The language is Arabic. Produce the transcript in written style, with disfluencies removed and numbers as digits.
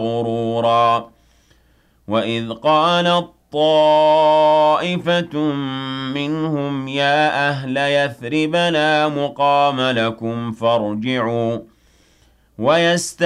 غرورا وإذ قالت طائفة منهم يا أهل يثرب لا مقام لكم فارجعوا